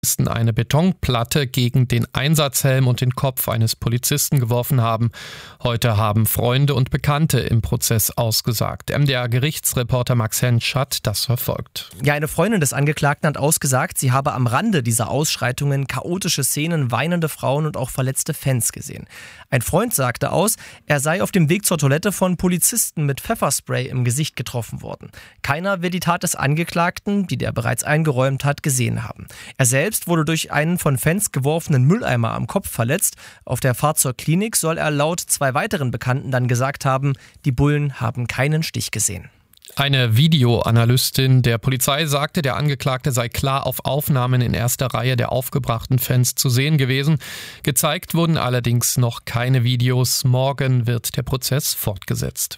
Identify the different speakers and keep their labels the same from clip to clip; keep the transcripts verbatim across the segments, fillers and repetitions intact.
Speaker 1: eine Betonplatte gegen den Einsatzhelm und den Kopf eines Polizisten geworfen haben. Heute haben Freunde und Bekannte im Prozess ausgesagt. M D R-Gerichtsreporter Max Hensch hat das verfolgt.
Speaker 2: Ja, eine Freundin des Angeklagten hat ausgesagt, sie habe am Rande dieser Ausschreitungen chaotische Szenen, weinende Frauen und auch verletzte Fans gesehen. Ein Freund sagte aus, er sei auf dem Weg zur Toilette von Polizisten mit Pfefferspray im Gesicht getroffen worden. Keiner will die Tat des Angeklagten, die der bereits eingeräumt hat, gesehen haben. Er selbst wurde durch einen von Fans geworfenen Mülleimer am Kopf verletzt. Auf der Fahrt zur Klinik soll er laut zwei weiteren Bekannten dann gesagt haben, die Bullen haben keinen Stich gesehen.
Speaker 1: Eine Videoanalystin der Polizei sagte, der Angeklagte sei klar auf Aufnahmen in erster Reihe der aufgebrachten Fans zu sehen gewesen. Gezeigt wurden allerdings noch keine Videos. Morgen wird der Prozess fortgesetzt.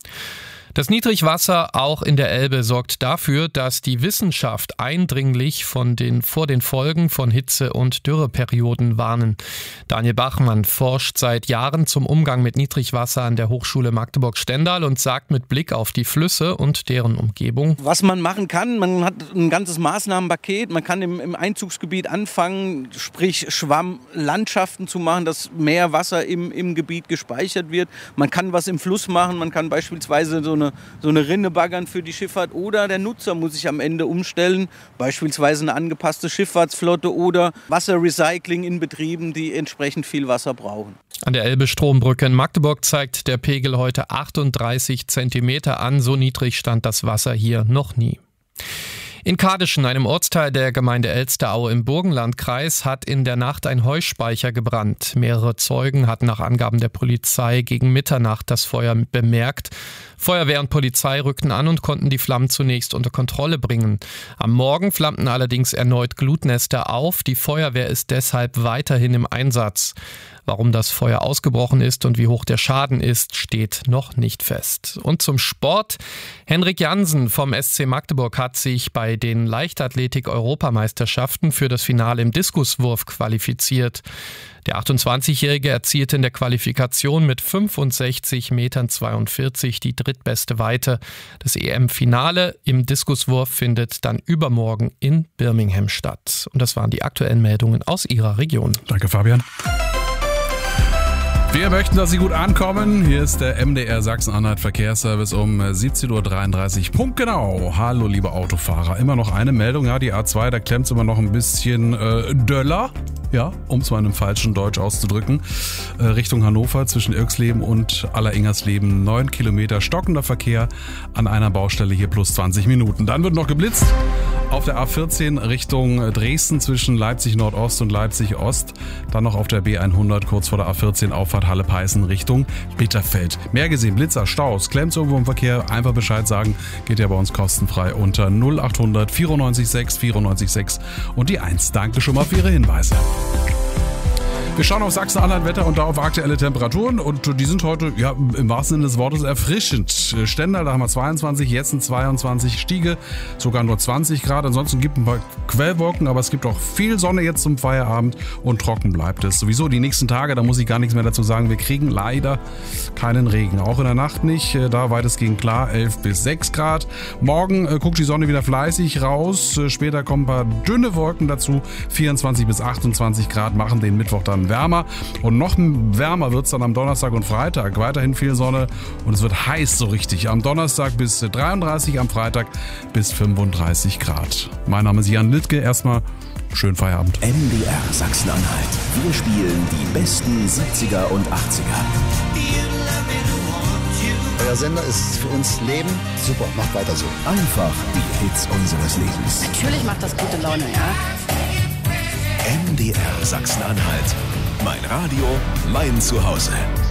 Speaker 1: Das Niedrigwasser auch in der Elbe sorgt dafür, dass die Wissenschaft eindringlich von den, vor den Folgen von Hitze- und Dürreperioden warnen. Daniel Bachmann forscht seit Jahren zum Umgang mit Niedrigwasser an der Hochschule Magdeburg-Stendal und sagt mit Blick auf die Flüsse und deren Umgebung:
Speaker 3: Was man machen kann, man hat ein ganzes Maßnahmenpaket, man kann im, im Einzugsgebiet anfangen, sprich Schwammlandschaften zu machen, dass mehr Wasser im, im Gebiet gespeichert wird. Man kann was im Fluss machen, man kann beispielsweise so eine so eine Rinne baggern für die Schifffahrt, oder der Nutzer muss sich am Ende umstellen, beispielsweise eine angepasste Schifffahrtsflotte oder Wasserrecycling in Betrieben, die entsprechend viel Wasser brauchen.
Speaker 1: An der Elbe-Strombrücke in Magdeburg zeigt der Pegel heute achtunddreißig Zentimeter an, so niedrig stand das Wasser hier noch nie. In Kadischen, einem Ortsteil der Gemeinde Elsteraue im Burgenlandkreis, hat in der Nacht ein Heuspeicher gebrannt. Mehrere Zeugen hatten nach Angaben der Polizei gegen Mitternacht das Feuer bemerkt. Feuerwehr und Polizei rückten an und konnten die Flammen zunächst unter Kontrolle bringen. Am Morgen flammten allerdings erneut Glutnester auf. Die Feuerwehr ist deshalb weiterhin im Einsatz. Warum das Feuer ausgebrochen ist und wie hoch der Schaden ist, steht noch nicht fest. Und zum Sport. Henrik Jansen vom S C Magdeburg hat sich bei den Leichtathletik-Europameisterschaften für das Finale im Diskuswurf qualifiziert. Der achtundzwanzigjährige erzielte in der Qualifikation mit fünfundsechzig Komma zweiundvierzig Metern die drittbeste Weite. Das E M-Finale im Diskuswurf findet dann übermorgen in Birmingham statt. Und das waren die aktuellen Meldungen aus Ihrer Region.
Speaker 4: Danke, Fabian. Wir möchten, dass Sie gut ankommen. Hier ist der M D R Sachsen-Anhalt Verkehrsservice um siebzehn Uhr dreiunddreißig. Punkt genau. Hallo, liebe Autofahrer. Immer noch eine Meldung. Ja, die A zwei, da klemmt es immer noch ein bisschen äh, döller. Ja, um es mal in einem falschen Deutsch auszudrücken. Äh, Richtung Hannover zwischen Irxleben und Alleringhersleben. Neun Kilometer stockender Verkehr an einer Baustelle hier plus zwanzig Minuten. Dann wird noch geblitzt. Auf der A vierzehn Richtung Dresden zwischen Leipzig Nordost und Leipzig Ost. Dann noch auf der B hundert kurz vor der A vierzehn Auffahrt Halle-Peißen Richtung Bitterfeld. Mehr gesehen, Blitzer, Staus, klemmt irgendwo im Verkehr. Einfach Bescheid sagen. Geht ja bei uns kostenfrei unter null achthundert vierundneunzig sechs vierundneunzig sechs und die eins. Danke schon mal für Ihre Hinweise. Wir schauen auf Sachsen-Anhalt-Wetter und da auf aktuelle Temperaturen und die sind heute, ja, im wahrsten Sinne des Wortes erfrischend. Stendal, da haben wir zweiundzwanzig, Jessen zweiundzwanzig, Stiege sogar nur zwanzig Grad. Ansonsten gibt es ein paar Quellwolken, aber es gibt auch viel Sonne jetzt zum Feierabend und trocken bleibt es. Sowieso die nächsten Tage, da muss ich gar nichts mehr dazu sagen, wir kriegen leider keinen Regen. Auch in der Nacht nicht, da weitestgehend klar, elf bis sechs Grad. Morgen äh, guckt die Sonne wieder fleißig raus, später kommen ein paar dünne Wolken dazu, vierundzwanzig bis achtundzwanzig Grad machen den Mittwoch dann wärmer und noch wärmer wird es dann am Donnerstag und Freitag. Weiterhin viel Sonne und es wird heiß so richtig. Am Donnerstag bis dreiunddreißig, am Freitag bis fünfunddreißig Grad. Mein Name ist Jan Littke. Erstmal schönen Feierabend.
Speaker 5: M D R Sachsen-Anhalt. Wir spielen die besten siebziger und achtziger.
Speaker 6: Euer Sender ist für uns Leben. Super, macht weiter so.
Speaker 5: Einfach die Hits unseres Lebens.
Speaker 7: Natürlich macht das gute Laune, ja.
Speaker 5: M D R Sachsen-Anhalt. Mein Radio, mein Zuhause.